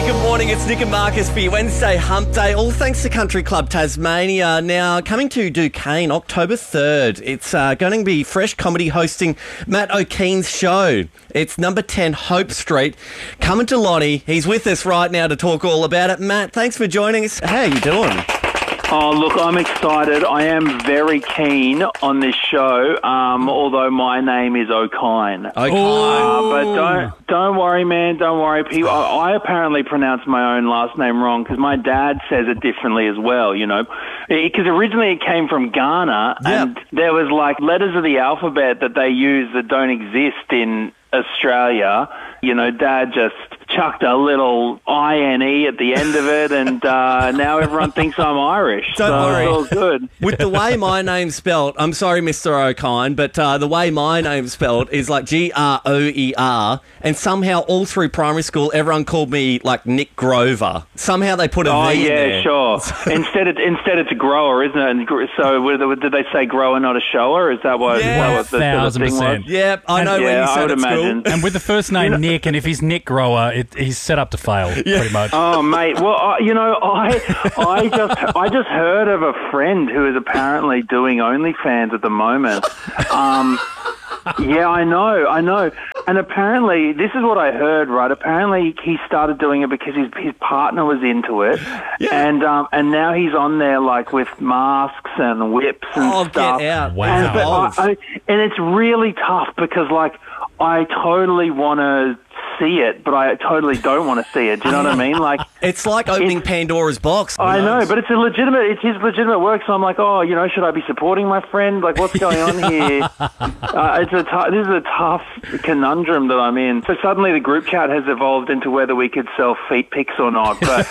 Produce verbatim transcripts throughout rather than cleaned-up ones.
good morning. It's Nick and Marcus for your Wednesday Hump Day. All thanks to Country Club Tasmania. Now, coming to Duquesne, October third. It's uh, going to be Fresh Comedy hosting Matt O'Keefe's show. It's number ten Hope Street. Coming to Lonnie. He's with us right now to talk all about it. Matt, thanks for joining us. How are you doing? Oh, look, I'm excited. I am very keen on this show, um, although my name is O'Kine. Okay. Uh, but don't don't worry, man. Don't worry. People, I, I apparently pronounce my own last name wrong because my dad says it differently as well, you know. Because originally it came from Ghana, Yep. and there was like letters of the alphabet that they use that don't exist in Australia. You know, Dad just chucked a little I N E at the end of it, and uh, now everyone thinks I'm Irish. Don't so worry. It's all good. With the way my name's spelled, I'm sorry, Mister O'Kine, but uh, the way my name's spelled is like G R O E R, and somehow all through primary school, everyone called me like Nick Grover. Somehow they put a Oh, V in yeah, there. sure. instead, it, instead it's a grower, isn't it? And gr- so would- did they say grower, not a shower? Is that what, is that what the, the Thousand thing was? percent. Yeah, I know And- when yeah, you I said would at school. imagine. And with the first name Nick, and if he's Nick Grower, it, he's set up to fail, pretty much. Oh, mate. Well, I, you know, I I just I just heard of a friend who is apparently doing OnlyFans at the moment. Um, yeah, I know, I know. And apparently, this is what I heard, right? Apparently, he started doing it because his his partner was into it, Yeah. and um, and now he's on there like with masks and whips and Oh, stuff. get out. Wow. And, but Balls. I, I, and it's really tough because, like, I totally want to see it, but I totally don't want to see it. Do you know what I mean? Like, It's like opening It's- Pandora's box. I know, but it's a legitimate, it's his legitimate work, so I'm like, oh, you know, should I be supporting my friend? Like, what's going on here? uh, it's a t- this is a tough conundrum that I'm in. So suddenly the group chat has evolved into whether we could sell feet pics or not, but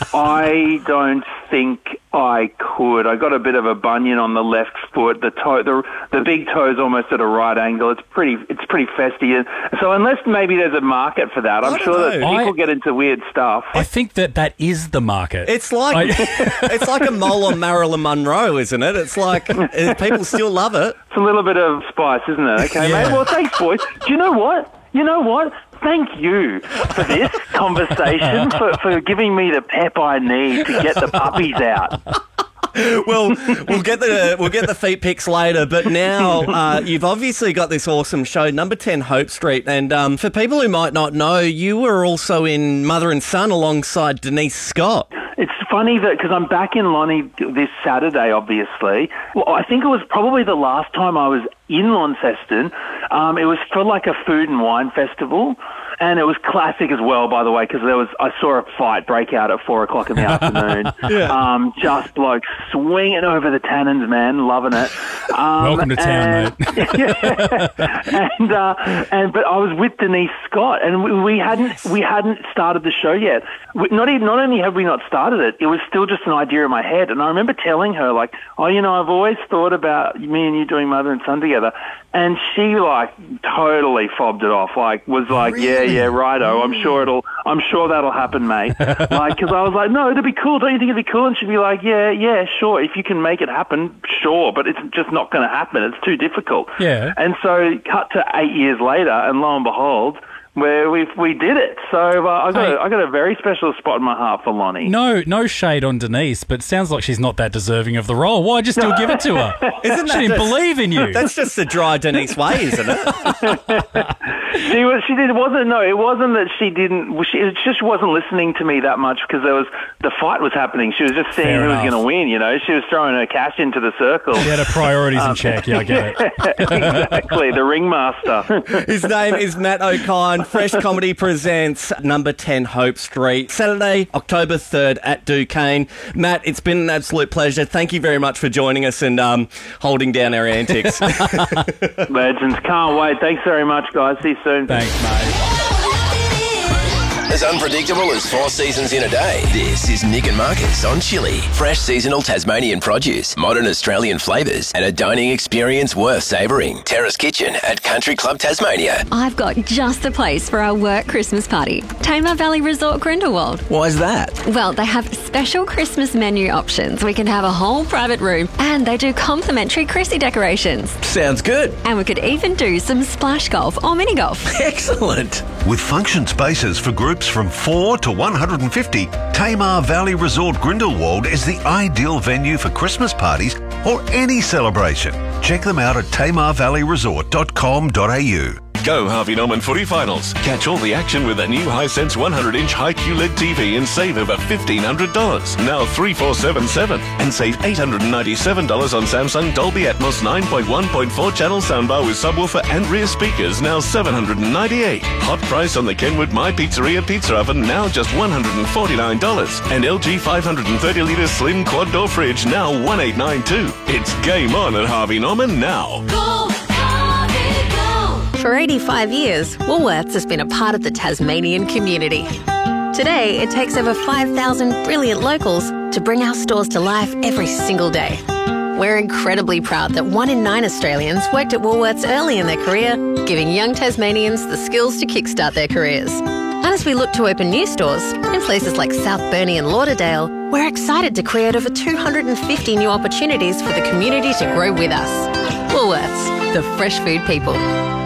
I don't think I could. I got a bit of a bunion on the left foot. The toe, the the big toe's almost at a right angle. It's pretty, it's pretty festy. And so unless maybe there's a market for that, I'm don't sure that know. people I- get into weird stuff. I think that that is the market. It's like it's like a mole on Marilyn Monroe, isn't it? It's like uh, people still love it. It's a little bit of spice, isn't it? Okay, Yeah. mate. Well, thanks, boys. Do you know what? You know what? Thank you for this conversation, for, for giving me the pep I need to get the puppies out. Well, we'll get the we'll get the feet pics later, but now uh, you've obviously got this awesome show, number ten Hope Street, and um, for people who might not know, you were also in Mother and Son alongside Denise Scott. It's funny that, because I'm back in Lonnie this Saturday, obviously. Well, I think it was probably the last time I was in Launceston. Um, it was for like a food and wine festival. And it was classic as well, by the way, because there was I saw a fight break out at four o'clock in the afternoon. Yeah. Um, just blokes swinging over the tannins, man, loving it. Um, Welcome to town, and, yeah, and uh, and but I was with Denise Scott, and we, we hadn't we hadn't started the show yet. We, not even not only have we not started it, it was still just an idea in my head. And I remember telling her, like, oh, you know, I've always thought about me and you doing Mother and Son together. And she like totally fobbed it off. Like was like, yeah, yeah, righto. I'm sure it'll. I'm sure that'll happen, mate. Like, because I was like, no, it'd be cool. Don't you think it'd be cool? And she'd be like, yeah, yeah, sure. If you can make it happen, sure. But it's just not going to happen. It's too difficult. Yeah. And so, cut to eight years later, and lo and behold, where we we did it. So uh, I got Hey. a, I got a very special spot in my heart for Lonnie. No, no shade on Denise, but sounds like she's not that deserving of the role. Why'd you still give it to her? Isn't She that didn't just- believe in you. That's just the dry Denise way, isn't it? She was. She did. It wasn't. No, it wasn't that she didn't. She it just wasn't listening to me that much because there was the fight was happening. She was just seeing Fair who was enough. going to win. You know, she was throwing her cash into the circle. She had her priorities in check. Yeah, I get it. Exactly, the ringmaster. His name is Matt O'Kine. Fresh Comedy presents number ten Hope Street, Saturday, October third at Duquesne. Matt, it's been an absolute pleasure. Thank you very much for joining us and um, holding down our antics. Legends, can't wait. Thanks very much, guys. See you soon. Thanks, mate. As unpredictable as four seasons in a day. This is Nick and Marcus on Chili. Fresh seasonal Tasmanian produce, modern Australian flavours, and a dining experience worth savouring. Terrace Kitchen at Country Club Tasmania. I've got just the place for our work Christmas party. Tamar Valley Resort Grindelwald. Why's that? Well, they have special Christmas menu options. We can have a whole private room and they do complimentary Chrissy decorations. Sounds good. And we could even do some splash golf or mini golf. Excellent. With function spaces for groups from four to one hundred fifty, Tamar Valley Resort Grindelwald is the ideal venue for Christmas parties or any celebration. Check them out at tamar valley resort dot com dot a u. Go Harvey Norman footy finals. Catch all the action with a new Hisense one hundred inch high Q L E D T V and save over fifteen hundred dollars. Now three four seven seven. And save eight hundred ninety-seven dollars on Samsung Dolby Atmos nine point one point four channel soundbar with subwoofer and rear speakers, now seven hundred ninety-eight dollars. Hot price on the Kenwood My Pizzeria pizza oven, now just one hundred forty-nine dollars. And L G five hundred thirty litre slim quad door fridge, now one thousand eight hundred ninety-two dollars. It's game on at Harvey Norman now. Go, Harvey, go! For eighty-five years, Woolworths has been a part of the Tasmanian community. Today, it takes over five thousand brilliant locals to bring our stores to life every single day. We're incredibly proud that one in nine Australians worked at Woolworths early in their career, giving young Tasmanians the skills to kickstart their careers. And as we look to open new stores in places like South Burnie and Lauderdale, we're excited to create over two hundred fifty new opportunities for the community to grow with us. Woolworths, the fresh food people.